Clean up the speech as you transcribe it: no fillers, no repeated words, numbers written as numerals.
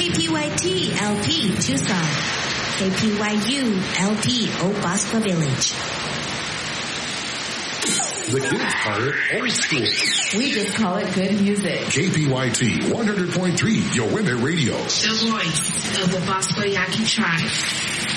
KPYT LP Tucson, KPYU LP Old Bosco Village. The kids call it old school. We just call it good music. KPYT 100.3, Your Women Radio. The voice of the Bosco Yaqui tribe.